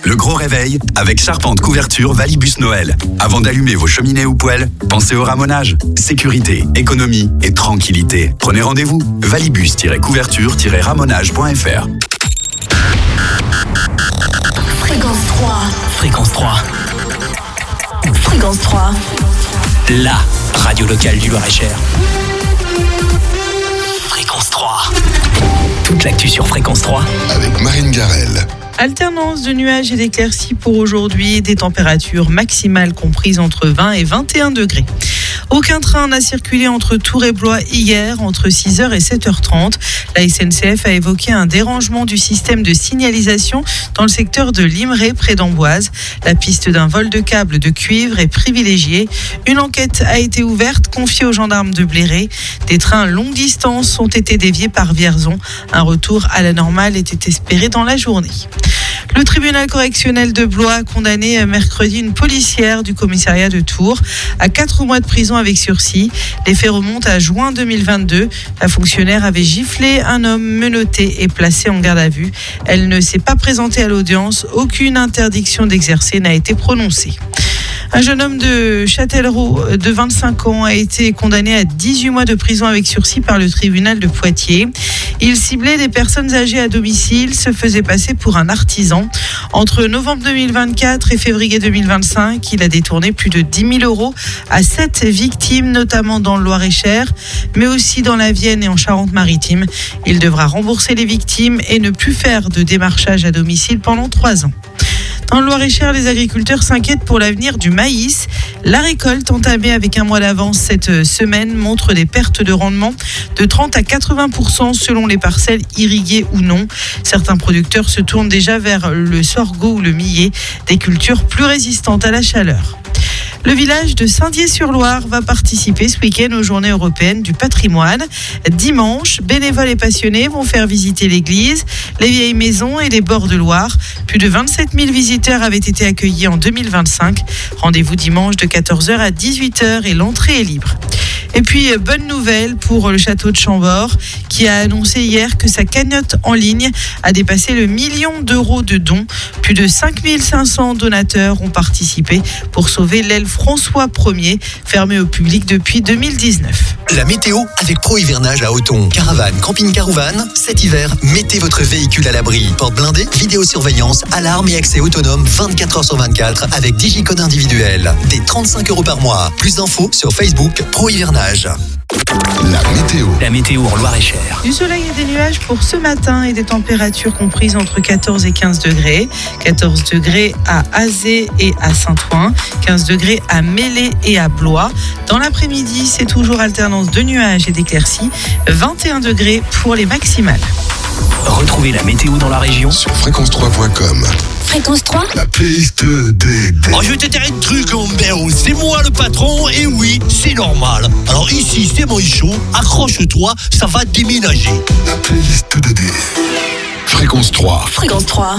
Le gros réveil avec charpente couverture Valibus Noël. Avant d'allumer vos cheminées ou poêles, pensez au ramonage. Sécurité, économie et tranquillité. Prenez rendez-vous. Valibus-couverture-ramonage.fr. Fréquence 3. Fréquence 3. Fréquence 3. La radio locale du Loir-et-Cher. Fréquence 3. Toute l'actu sur Fréquence 3. Avec Marine Garel. Alternance de nuages et d'éclaircies pour aujourd'hui, des températures maximales comprises entre 20 et 21 degrés. Aucun train n'a circulé entre Tours et Blois hier entre 6h et 7h30. La SNCF a évoqué un dérangement du système de signalisation dans le secteur de Limeray près d'Amboise. La piste d'un vol de câble de cuivre est privilégiée. Une enquête a été ouverte, confiée aux gendarmes de Bléré. Des trains longue distance ont été déviés par Vierzon. Un retour à la normale était espéré dans la journée. Le tribunal correctionnel de Blois a condamné mercredi une policière du commissariat de Tours à 4 mois de prison avec sursis. Les faits remontent à juin 2022. La fonctionnaire avait giflé un homme menotté et placé en garde à vue. Elle ne s'est pas présentée à l'audience. Aucune interdiction d'exercer n'a été prononcée. Un jeune homme de Châtellerault de 25 ans a été condamné à 18 mois de prison avec sursis par le tribunal de Poitiers. Il ciblait des personnes âgées à domicile, se faisait passer pour un artisan. Entre novembre 2024 et février 2025, il a détourné plus de 10 000 euros à 7 victimes, notamment dans le Loir-et-Cher, mais aussi dans la Vienne et en Charente-Maritime. Il devra rembourser les victimes et ne plus faire de démarchage à domicile pendant 3 ans. Dans le Loir-et-Cher, les agriculteurs s'inquiètent pour l'avenir du maïs. La récolte, entamée avec un mois d'avance cette semaine, montre des pertes de rendement de 30 à 80% selon les parcelles irriguées ou non. Certains producteurs se tournent déjà vers le sorgho ou le millet, des cultures plus résistantes à la chaleur. Le village de Saint-Dié-sur-Loire va participer ce week-end aux Journées européennes du patrimoine. Dimanche, bénévoles et passionnés vont faire visiter l'église, les vieilles maisons et les bords de Loire. Plus de 27 000 visiteurs avaient été accueillis en 2025. Rendez-vous dimanche de 14h à 18h et l'entrée est libre. Et puis, bonne nouvelle pour le château de Chambord qui a annoncé hier que sa cagnotte en ligne a dépassé le 1 million d'euros de dons. Plus de 5 500 donateurs ont participé pour sauver l'aile François Ier, fermée au public depuis 2019. La météo avec Pro Hivernage à Othon. Caravane, camping-car ou van, cet hiver, mettez votre véhicule à l'abri. Porte blindée, vidéosurveillance, alarme et accès autonome 24h sur 24 avec digicode individuel. Des 35 € par mois. Plus d'infos sur Facebook Pro Hivernage. La météo. La météo en Loir-et-Cher. Du soleil et des nuages pour ce matin et des températures comprises entre 14 et 15 degrés. 14 degrés à Azé et à Saint-Ouen. 15 degrés à Mélé et à Blois. Dans l'après-midi, c'est toujours alternance de nuages et d'éclaircies. 21 degrés pour les maximales. Retrouvez la météo dans la région Sur fréquence3.com. Fréquence 3. La piste des... Oh, je vais te dire un truc, mon Béo. C'est moi le patron, et oui, c'est normal. Alors ici, c'est mon show. Accroche-toi, ça va déménager. La piste de D. Fréquence 3. Fréquence 3.